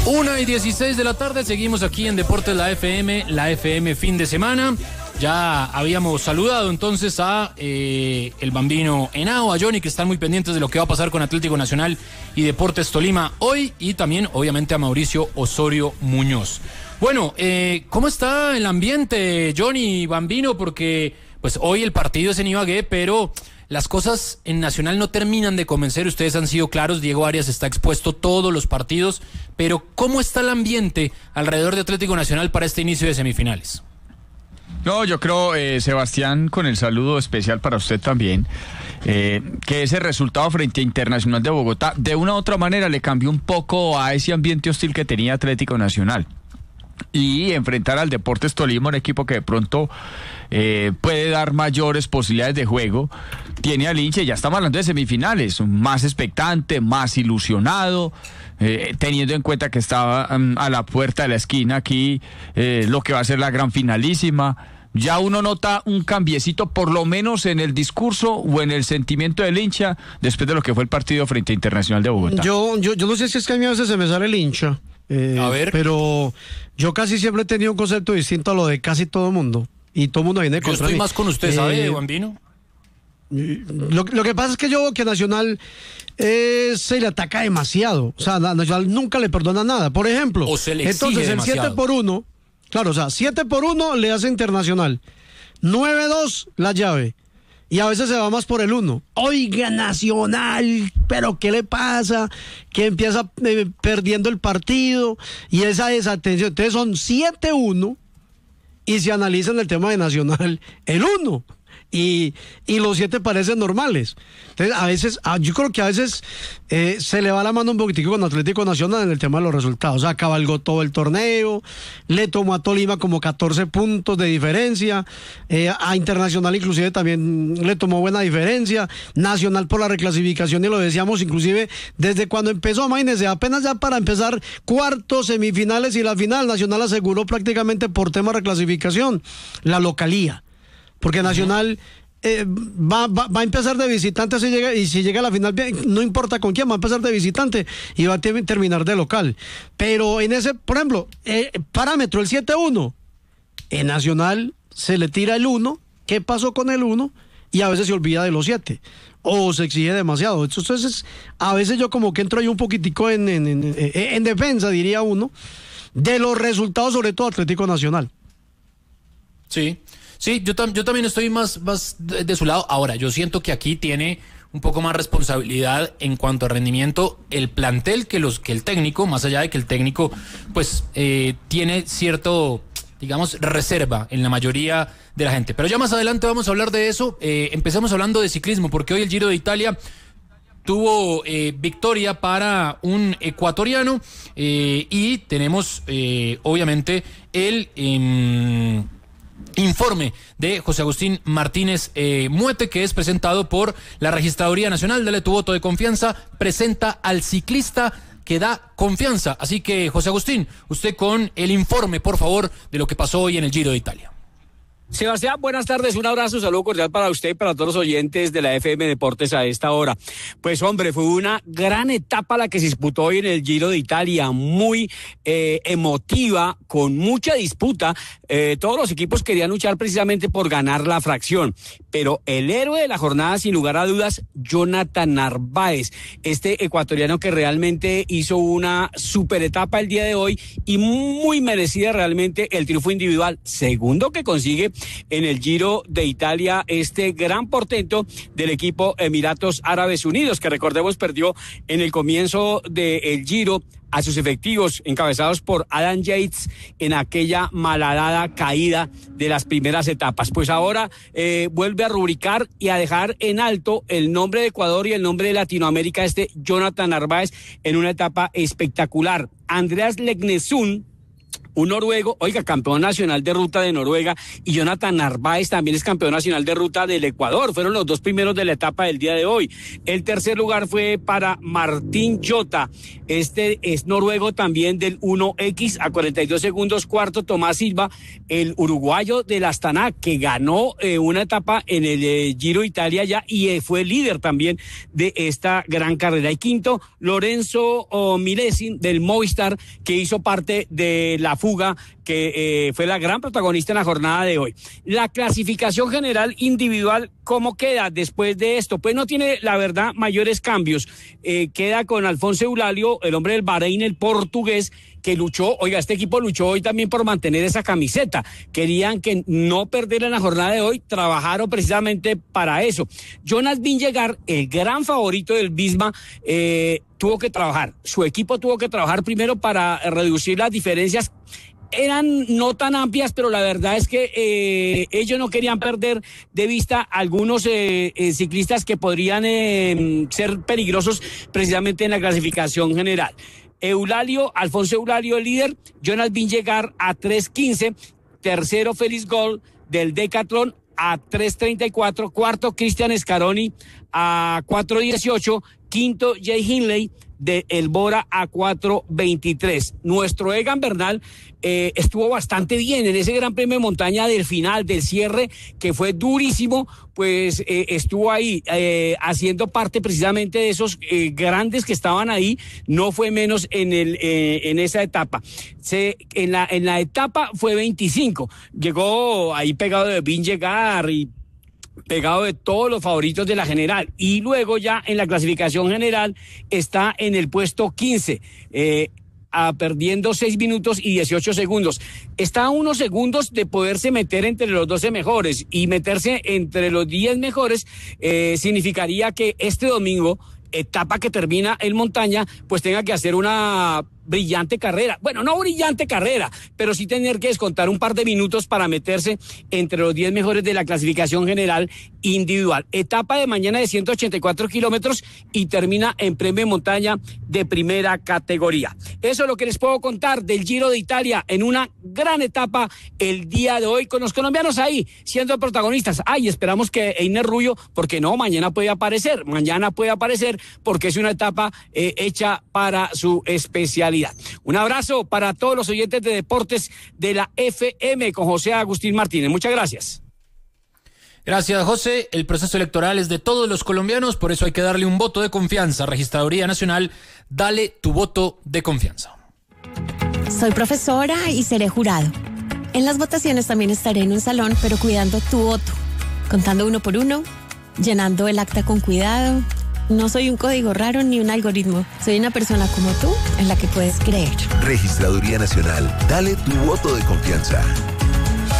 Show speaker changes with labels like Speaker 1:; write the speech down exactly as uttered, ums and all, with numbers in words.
Speaker 1: Una y dieciséis de la tarde, seguimos aquí en Deportes La F M, la F M fin de semana. Ya habíamos saludado entonces a eh, el Bambino Henao, a Johnny, que están muy pendientes de lo que va a pasar con Atlético Nacional y Deportes Tolima hoy, y también obviamente a Mauricio Osorio Muñoz. Bueno, eh, ¿cómo está el ambiente, Johnny Bambino? Porque pues hoy el partido es en Ibagué, pero las cosas en Nacional no terminan de convencer. Ustedes han sido claros, Diego Arias está expuesto todos los partidos, pero ¿cómo está el ambiente alrededor de Atlético Nacional para este inicio de semifinales?
Speaker 2: No, yo creo, eh, Sebastián, con el saludo especial para usted también, eh, que ese resultado frente a Internacional de Bogotá, de una u otra manera le cambió un poco a ese ambiente hostil que tenía Atlético Nacional. Y enfrentar al Deportes Tolima, un equipo que de pronto eh, puede dar mayores posibilidades de juego, tiene al hincha, ya estamos hablando de semifinales, más expectante, más ilusionado, eh, teniendo en cuenta que estaba um, a la puerta de la esquina aquí eh, lo que va a ser la gran finalísima. Ya uno nota un cambiecito, por lo menos en el discurso o en el sentimiento del hincha, después de lo que fue el partido frente a Internacional de Bogotá.
Speaker 3: Yo, yo, yo no sé si es que a mí a veces se me sale el hincha. Eh, a ver. Pero yo casi siempre he tenido un concepto distinto a lo de casi todo el mundo. Y todo el mundo viene
Speaker 1: contra
Speaker 3: mí. Yo
Speaker 1: estoy
Speaker 3: mí.
Speaker 1: más con usted, ¿sabe, eh, Bambino?
Speaker 3: Lo, lo que pasa es que yo veo que Nacional eh, se le ataca demasiado. O sea, Nacional nunca le perdona nada. Por ejemplo,
Speaker 1: o se le exige
Speaker 3: entonces el
Speaker 1: demasiado.
Speaker 3: siete por uno, claro, o sea, siete por uno le hace Internacional. nueve dos la llave. Y a veces se va más por el uno. Oiga, Nacional, pero ¿qué le pasa? Que empieza eh, perdiendo el partido y esa desatención. Entonces son siete uno y se analiza en el tema de Nacional el uno. Y, y los siete parecen normales. Entonces, a veces, yo creo que a veces eh, se le va la mano un poquitico con Atlético Nacional en el tema de los resultados. O sea, cabalgó todo el torneo, le tomó a Tolima como catorce puntos de diferencia, eh, a Internacional inclusive también le tomó buena diferencia, Nacional por la reclasificación, y lo decíamos inclusive desde cuando empezó, imagínense, apenas ya para empezar cuartos, semifinales y la final, Nacional aseguró prácticamente por tema de reclasificación la localía. Porque Nacional eh, va, va, va a empezar de visitante si llega, y si llega a la final, no importa con quién, va a empezar de visitante y va a ter- terminar de local. Pero en ese, por ejemplo, eh, parámetro, el siete uno, en Nacional se le tira el uno, ¿qué pasó con el uno? Y a veces se olvida de los siete, o se exige demasiado. Entonces, a veces yo como que entro ahí un poquitico en, en, en, en defensa, diría uno, de los resultados, sobre todo Atlético Nacional.
Speaker 1: Sí. Sí, yo, tam- yo también estoy más, más de, de su lado. Ahora, yo siento que aquí tiene un poco más responsabilidad en cuanto a rendimiento el plantel que los que el técnico, más allá de que el técnico pues eh, tiene cierto, digamos, reserva en la mayoría de la gente. Pero ya más adelante vamos a hablar de eso. Eh, empezamos hablando de ciclismo, porque hoy el Giro de Italia tuvo eh, victoria para un ecuatoriano eh, y tenemos eh, obviamente el... Eh, informe de José Agustín Martínez eh, Muete, que es presentado por la Registraduría Nacional. Dale tu voto de confianza, presenta al ciclista que da confianza. Así que, José Agustín, usted con el informe, por favor, de lo que pasó hoy en el Giro de Italia.
Speaker 4: Sebastián, buenas tardes, un abrazo, un saludo cordial para usted y para todos los oyentes de la F M Deportes a esta hora. Pues hombre, fue una gran etapa la que se disputó hoy en el Giro de Italia, muy eh, emotiva, con mucha disputa. Eh, todos los equipos querían luchar precisamente por ganar la fracción, pero el héroe de la jornada, sin lugar a dudas, Jonathan Narváez, este ecuatoriano que realmente hizo una super etapa el día de hoy y muy merecida realmente el triunfo individual, segundo que consigue en el Giro de Italia este gran portento del equipo Emiratos Árabes Unidos, que recordemos perdió en el comienzo del Giro a sus efectivos encabezados por Adam Yates en aquella malhadada caída de las primeras etapas. Pues ahora eh, vuelve a rubricar y a dejar en alto el nombre de Ecuador y el nombre de Latinoamérica, este Jonathan Narváez, en una etapa espectacular. Andreas Legnesún un noruego, oiga, campeón nacional de ruta de Noruega, y Jonathan Narváez también es campeón nacional de ruta del Ecuador. Fueron los dos primeros de la etapa del día de hoy. El tercer lugar fue para Martín Jota. Este es noruego también del uno equis a cuarenta y dos segundos. Cuarto, Tomás Silva, el uruguayo del Astana, que ganó eh, una etapa en el eh, Giro Italia ya y eh, fue líder también de esta gran carrera. Y quinto, Lorenzo oh, Milesi del Movistar, que hizo parte de la fuga, que eh, fue la gran protagonista en la jornada de hoy. La clasificación general individual, ¿cómo queda después de esto? Pues no tiene, la verdad, mayores cambios. Eh, queda con Alfonso Eulalio, el hombre del Bahrein, el portugués, que luchó, oiga, este equipo luchó hoy también por mantener esa camiseta. Querían que no perdiera la jornada de hoy, trabajaron precisamente para eso. Jonas Vingegaard, el gran favorito del Visma, eh, tuvo que trabajar. Su equipo tuvo que trabajar primero para reducir las diferencias. Eran no tan amplias, pero la verdad es que eh, ellos no querían perder de vista algunos eh, eh, ciclistas que podrían eh, ser peligrosos precisamente en la clasificación general. Eulalio, Alfonso Eulalio, el líder, Jonas Vingegaard a tres quince, tercero Félix Gol del Decathlon a tres treinta y cuatro, cuarto Cristian Scaroni a cuatro dieciocho, quinto Jay Hindley de El Bora a cuatro veintitrés. Nuestro Egan Bernal eh, estuvo bastante bien en ese Gran Premio de Montaña del final, del cierre, que fue durísimo, pues eh, estuvo ahí eh, haciendo parte precisamente de esos eh, grandes que estaban ahí, no fue menos en el eh, en esa etapa. Se, en la en la etapa fue veinticinco, llegó ahí pegado de Vingegaard y pegado de todos los favoritos de la general, y luego ya en la clasificación general está en el puesto quince, eh, a, perdiendo seis minutos y dieciocho segundos. Está a unos segundos de poderse meter entre los doce mejores, y meterse entre los diez mejores eh, significaría que este domingo, etapa que termina en montaña, pues tenga que hacer una brillante carrera. Bueno, no brillante carrera, pero sí tener que descontar un par de minutos para meterse entre los diez mejores de la clasificación general individual. Etapa de mañana de ciento ochenta y cuatro kilómetros y termina en premio de montaña de primera categoría. Eso es lo que les puedo contar del Giro de Italia en una gran etapa el día de hoy, con los colombianos ahí siendo protagonistas. Ay, esperamos que Einer Rubio, porque no, mañana puede aparecer, mañana puede aparecer porque es una etapa eh, hecha para su especialidad. Un abrazo para todos los oyentes de deportes de la F M con José Agustín Martínez. Muchas gracias.
Speaker 1: Gracias, José. El proceso electoral es de todos los colombianos, por eso hay que darle un voto de confianza. Registraduría Nacional, dale tu voto de confianza.
Speaker 5: Soy profesora y seré jurado. En las votaciones también estaré en un salón, pero cuidando tu voto, contando uno por uno, llenando el acta con cuidado. No soy un código raro ni un algoritmo. Soy una persona como tú en la que puedes creer.
Speaker 6: Registraduría Nacional. Dale tu voto de confianza.